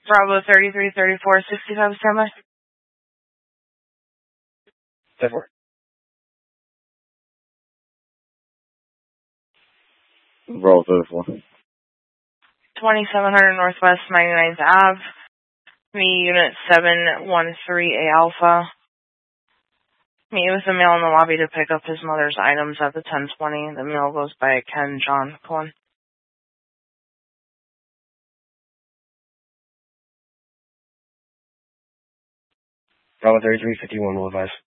Bravo 3334 65 standby. 10-4. Bravo 34. 2700 Northwest 99th Ave. Me, Unit 713A Alpha. Meet with the male in the lobby to pick up his mother's items at the 1020. The male goes by Ken John Cohen. Bravo 3351 will advise.